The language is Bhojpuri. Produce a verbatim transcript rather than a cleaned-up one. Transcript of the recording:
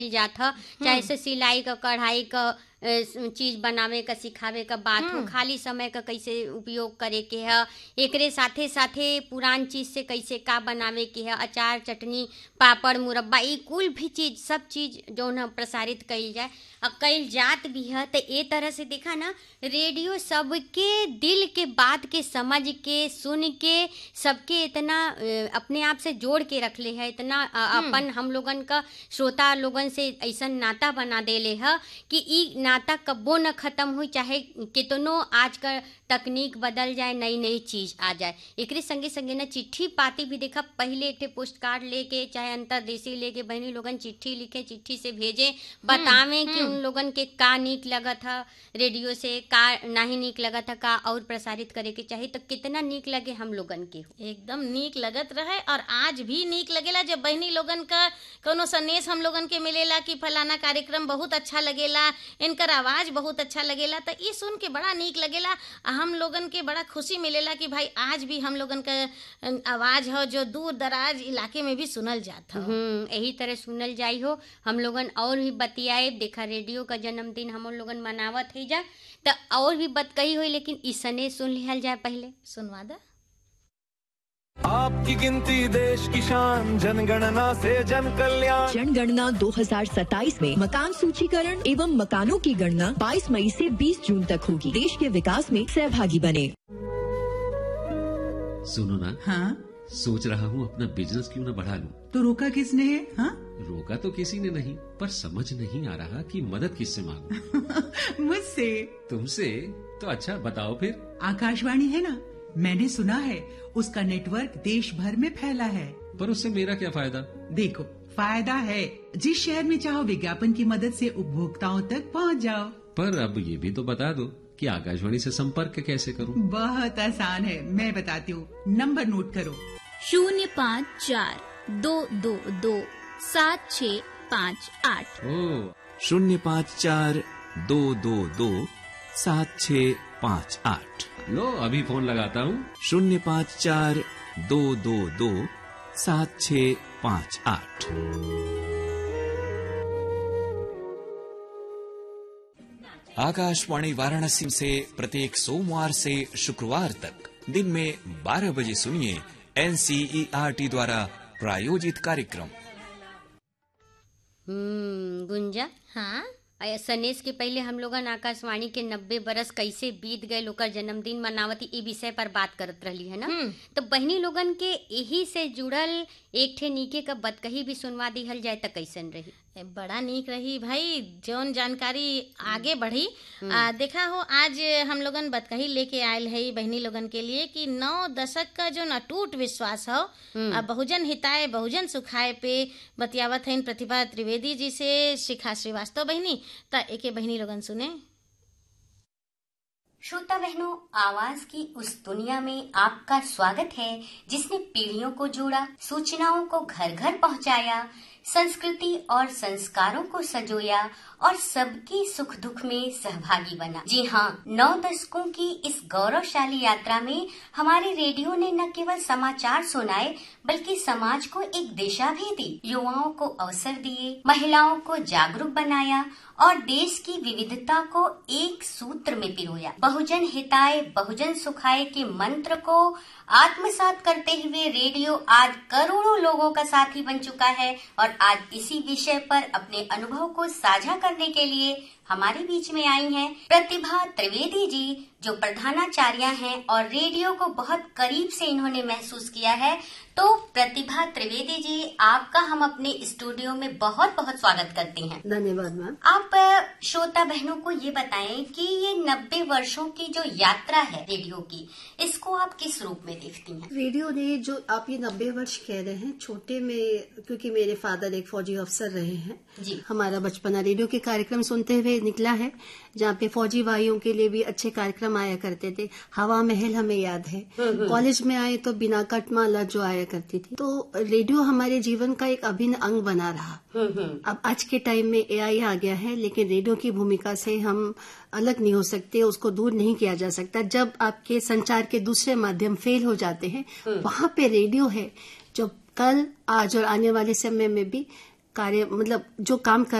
जात ह, चाहे से सिलाई क कढ़ाई क चीज बनावे क सिखावे क बात हो, खाली समय का कैसे उपयोग करे के है, एकरे साथे साथे पुरान चीज से कैसे का बनावे के है, अचार चटनी पापड़ मुरब्बा ई कुल भी चीज सब चीज जौन है प्रसारित कइल जाए अब कइल जात भी है। तो ए तरह से देखा ना रेडियो सबके दिल के बात के समझ के सुन के सबके इतना अपने आप से जोड़ के रखले है, इतना अपन हम लोगन का श्रोता लोगन से ऐसा नाता बना देले है कि ई नाता कब्बो न खत्म हुई, चाहे कितनो आज का तकनीक बदल जाए, नई नई चीज आ जाए। एकरे संगे संगे ना चिट्ठी पाती भी देखा, पहले एक पोस्ट कार्ड लेके चाहे अंतरदेशी लेके बहनी लोगन चिट्ठी लिखे, चिट्ठी से भेजे, बतावे कि उन लोगन के का नीक लगत था रेडियो से, का नहीं नीक लगत था, का और प्रसारित करे के चाहिए, तो कितना नीक लगे हम लोगन के। एकदम नीक लगत रहे और आज भी नीक लगेला जब बहनी लोगन का कोनो संदेश हम लोगन के मिलेला कि फलाना कार्यक्रम बहुत अच्छा लगेला, इनकर आवाज बहुत अच्छा लगेला, तो ये सुन के बड़ा नीक लगेला। हम लोगन के बड़ा खुशी मिलेला कि भाई आज भी हम लोगन का आवाज हो जो दूर दराज इलाके में भी सुनल जाता हो। यही तरह सुनल जाई हो, हम लोगन और भी बतियाए। देखा रेडियो का जन्मदिन हम लोगन मनावत है जा, तो और भी बात कही हुई, लेकिन इसने सुन लिहल जाए। पहले सुनवा दा। आपकी गिनती देश की शान, जनगणना से जन कल्याण। जनगणना दो हज़ार सत्ताईस में मकान सूचीकरण एवं मकानों की गणना बाईस मई से बीस जून तक होगी। देश के विकास में सहभागी बने। सुनो ना, हाँ? सोच रहा हूँ अपना बिजनेस क्यों न बढ़ा लूं। तो रोका किसने है? हाँ? रोका तो किसी ने नहीं, पर समझ नहीं आ रहा कि मदद किससे मांगूं। मुझसे। तुमसे? तो अच्छा बताओ फिर। आकाशवाणी है ना, मैंने सुना है उसका नेटवर्क देश भर में फैला है। पर उससे मेरा क्या फायदा? देखो फायदा है, जिस शहर में चाहो विज्ञापन की मदद से उपभोक्ताओं तक पहुंच जाओ। पर अब ये भी तो बता दो कि आकाशवाणी से संपर्क कैसे करूं? बहुत आसान है, मैं बताती हूँ। नंबर नोट करो। शून्य पाँच चार दो दो दो सात छः पाँच आठ। ओ शून्य पाँच चार दो दो दो सात छः पाँच आठ। लो अभी फोन लगाता हूँ। शून्य पाँच चार दो दो दो सात छः पाँच आठ। आकाशवाणी वाराणसी से प्रत्येक सोमवार से शुक्रवार तक दिन में बारह बजे सुनिए एनसीईआरटी द्वारा प्रायोजित कार्यक्रम। हम्म गुंजा, हाँ सनेश के पहले हम लोगन आकाशवाणी के नब्बे बरस कैसे बीत गए, लोकर जन्मदिन मनावती ई विषय पर बात करत रही है ना। तो बहनी लोगन के यही से जुड़ल एक ठे नीके का बतकही भी सुनवा दिहल जाए तो कैसन रही? बड़ा नीक रही भाई, जौन जानकारी आगे बढ़ी। आ, देखा हो आज हम लोगन बतकही लेके आयल है बहनी लोगन के लिए कि नौ दशक का जो अटूट विश्वास हो बहुजन हिताय बहुजन सुखाय पे बतियावत है प्रतिभा त्रिवेदी जी से शिखा श्रीवास्तव बहनी। तो एके बहनी लोगन सुने। श्रोता बहनों, आवाज की उस दुनिया में आपका स्वागत है जिसने पीढ़ियों को जोड़ा, सूचनाओं को घर घर पहुंचाया, संस्कृति और संस्कारों को सजोया और सबकी सुख दुख में सहभागी बना। जी हाँ, नौ दशकों की इस गौरवशाली यात्रा में हमारे रेडियो ने न केवल समाचार सुनाए बल्कि समाज को एक दिशा भी दी, युवाओं को अवसर दिए, महिलाओं को जागरूक बनाया और देश की विविधता को एक सूत्र में पिरोया। बहुजन हिताय बहुजन सुखाय के मंत्र को आत्मसात करते हुए रेडियो आज करोड़ों लोगों का साथी बन चुका है और आज इसी विषय पर अपने अनुभव को साझा करने के लिए हमारे बीच में आई हैं प्रतिभा त्रिवेदी जी, जो प्रधानाचार्य हैं और रेडियो को बहुत करीब से इन्होंने महसूस किया है। तो प्रतिभा त्रिवेदी जी, आपका हम अपने स्टूडियो में बहुत बहुत स्वागत करते हैं। धन्यवाद मैम। आप श्रोता बहनों को ये बताएं कि ये नब्बे वर्षों की जो यात्रा है रेडियो की, इसको आप किस रूप में देखती हैं? रेडियो ने जो आप ये नब्बे वर्ष कह रहे हैं, छोटे में क्योंकि मेरे फादर एक फौजी अफसर रहे हैं जी, हमारा बचपना रेडियो के कार्यक्रम सुनते हुए निकला है, जहाँ पे फौजी भाइयों के लिए भी अच्छे कार्यक्रम आया करते थे। हवा महल हमें याद है, कॉलेज में आए तो बिना कटमाला जो आया करती थी। तो रेडियो हमारे जीवन का एक अभिन्न अंग बना रहा। अब आज के टाइम में एआई आ गया है, लेकिन रेडियो की भूमिका से हम अलग नहीं हो सकते, उसको दूर नहीं किया जा सकता। जब आपके संचार के दूसरे माध्यम फेल हो जाते हैं, वहां पे रेडियो है जो कल, आज और आने वाले समय में भी कार्य मतलब जो काम कर